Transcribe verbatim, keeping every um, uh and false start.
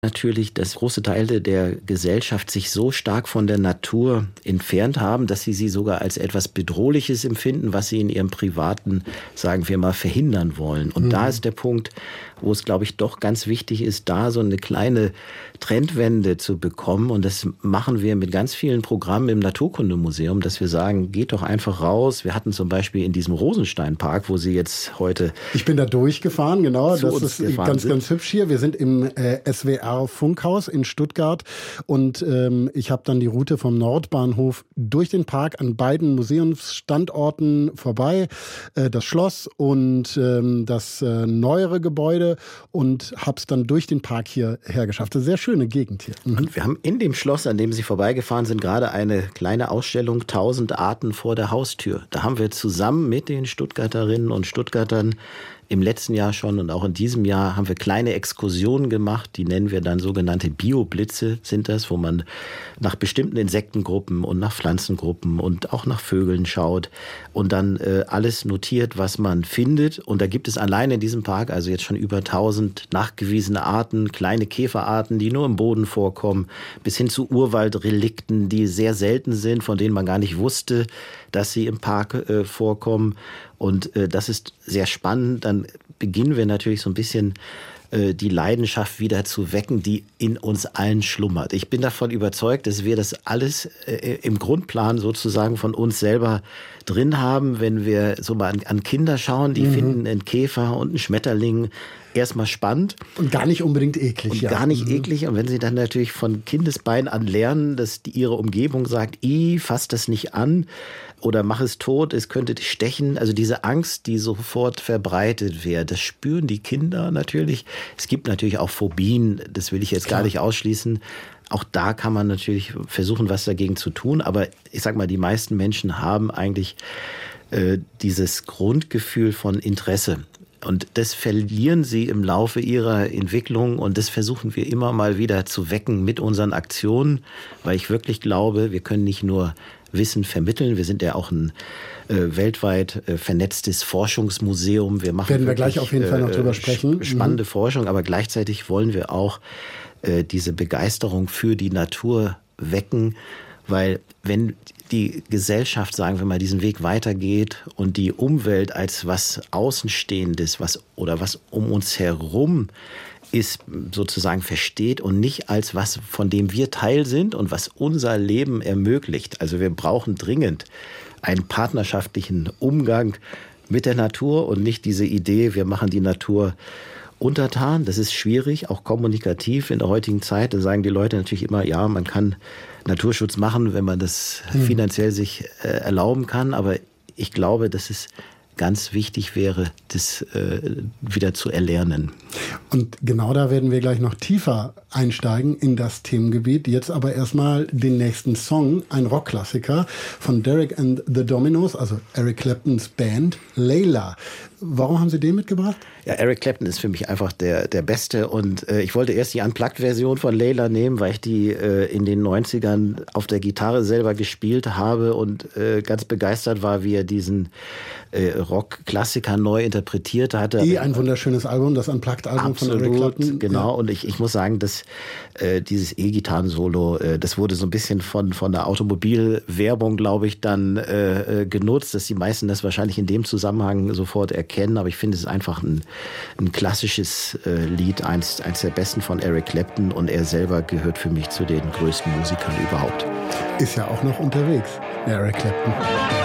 natürlich, dass große Teile der Gesellschaft sich so stark von der Natur entfernt haben, dass sie sie sogar als etwas Bedrohliches empfinden, was sie in ihrem privaten, sagen wir mal, verhindern wollen. Und mhm. da ist der Punkt, wo es, glaube ich, doch ganz wichtig ist, da so eine kleine Trendwende zu bekommen. Und das machen wir mit ganz vielen Programmen im Naturkundemuseum, dass wir sagen, geht doch einfach raus. Wir hatten zum Beispiel in diesem Rosensteinpark, wo Sie jetzt heute... Ich bin da durchgefahren, genau. Das ist ganz, sind. ganz hübsch hier. Wir sind im äh, S W R Funkhaus in Stuttgart und ähm, ich habe dann die Route vom Nordbahnhof durch den Park an beiden Museumsstandorten vorbei, äh, das Schloss und ähm, das äh, neuere Gebäude und habe es dann durch den Park hierher geschafft. Eine sehr schöne Gegend hier. Mhm. Und wir haben in dem Schloss, an dem Sie vorbeigefahren sind, gerade eine kleine Ausstellung tausend Arten vor der Haustür. Da haben wir zusammen mit den Stuttgarterinnen und Stuttgartern im letzten Jahr schon und auch in diesem Jahr haben wir kleine Exkursionen gemacht, die nennen wir dann sogenannte Bioblitze sind das, wo man nach bestimmten Insektengruppen und nach Pflanzengruppen und auch nach Vögeln schaut und dann äh, alles notiert, was man findet. Und da gibt es allein in diesem Park also jetzt schon über tausend nachgewiesene Arten, kleine Käferarten, die nur im Boden vorkommen, bis hin zu Urwaldrelikten, die sehr selten sind, von denen man gar nicht wusste, dass sie im Park äh, vorkommen. Und äh, das ist sehr spannend. Dann beginnen wir natürlich so ein bisschen äh, die Leidenschaft wieder zu wecken, die in uns allen schlummert. Ich bin davon überzeugt, dass wir das alles äh, im Grundplan sozusagen von uns selber drin haben. Wenn wir so mal an, an Kinder schauen, die mhm. finden einen Käfer und einen Schmetterling erstmal spannend. Und gar nicht unbedingt eklig. Und ja. gar nicht mhm. eklig. Und wenn sie dann natürlich von Kindesbein an lernen, dass die, ihre Umgebung sagt, i, fass das nicht an oder mach es tot, es könnte dich stechen. Also diese Angst, die sofort verbreitet wird, das spüren die Kinder natürlich. Es gibt natürlich auch Phobien, das will ich jetzt Klar. gar nicht ausschließen. Auch da kann man natürlich versuchen, was dagegen zu tun. Aber ich sag mal, die meisten Menschen haben eigentlich äh, dieses Grundgefühl von Interesse. Und das verlieren sie im Laufe ihrer Entwicklung und das versuchen wir immer mal wieder zu wecken mit unseren Aktionen, weil ich wirklich glaube, wir können nicht nur Wissen vermitteln, wir sind ja auch ein äh, weltweit äh, vernetztes Forschungsmuseum. Wir machen Werden wir wirklich, gleich auf jeden Fall noch drüber sprechen. Spannende mhm. Forschung, aber gleichzeitig wollen wir auch äh, diese Begeisterung für die Natur wecken, weil wenn die Gesellschaft, sagen wir mal, diesen Weg weitergeht und die Umwelt als was Außenstehendes, was oder was um uns herum ist, sozusagen versteht und nicht als was, von dem wir Teil sind und was unser Leben ermöglicht. Also wir brauchen dringend einen partnerschaftlichen Umgang mit der Natur und nicht diese Idee, wir machen die Natur untertan. Das ist schwierig, auch kommunikativ in der heutigen Zeit. Da sagen die Leute natürlich immer, ja, man kann Naturschutz machen, wenn man das hm. finanziell sich äh, erlauben kann. Aber ich glaube, dass es ganz wichtig wäre, das äh, wieder zu erlernen. Und genau da werden wir gleich noch tiefer einsteigen in das Themengebiet. Jetzt aber erstmal den nächsten Song, ein Rockklassiker von Derek and the Dominos, also Eric Claptons Band, Layla. Warum haben Sie den mitgebracht? Ja, Eric Clapton ist für mich einfach der, der Beste und äh, ich wollte erst die Unplugged-Version von Layla nehmen, weil ich die äh, in den neunzigern auf der Gitarre selber gespielt habe und äh, ganz begeistert war, wie er diesen äh, Rock-Klassiker neu interpretiert hatte. Eh ein wunderschönes Album, das Unplugged-Album von Eric Clapton. Genau, ja. Und ich, ich muss sagen, dass äh, dieses E-Gitarren-Solo, äh, das wurde so ein bisschen von, von der Automobilwerbung, glaube ich, dann äh, genutzt, dass die meisten das wahrscheinlich in dem Zusammenhang sofort erkennen, aber ich finde, es ist einfach ein ein klassisches äh, Lied, eins, eins der besten von Eric Clapton und er selber gehört für mich zu den größten Musikern überhaupt. Ist ja auch noch unterwegs, Eric Clapton.